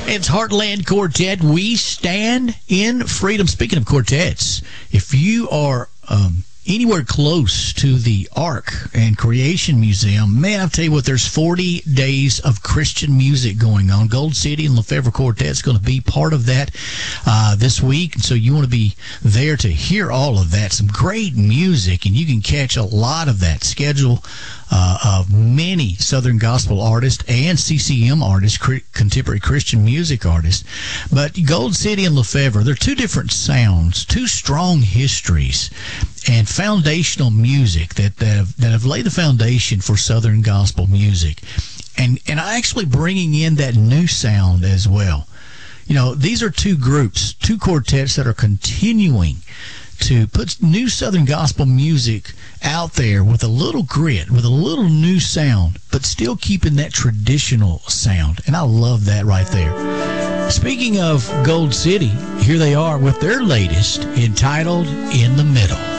It's Heartland Quartet. We stand in freedom. Speaking of quartets, if you are anywhere close to the Ark and Creation Museum, man, I'll tell you what, there's 40 days of Christian music going on. Gold City and Lefevre Quartet is going to be part of that this week, and so you want to be there to hear all of that. Some great music, and you can catch a lot of that schedule of many Southern gospel artists and CCM artists, contemporary Christian music artists. But Gold City and Lefevre, they're two different sounds, two strong histories, and foundational music that have laid the foundation for Southern gospel music, and actually bringing in that new sound as well. You know, these are two groups, two quartets that are continuing to put new Southern gospel music out there with a little grit, with a little new sound, but still keeping that traditional sound. And I love that right there. Speaking of Gold City, here they are with their latest, entitled In the Middle.